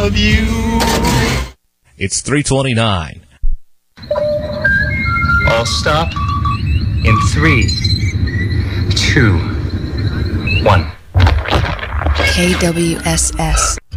love you. It's 3:29. All stop in 3, 2, 1. KWSS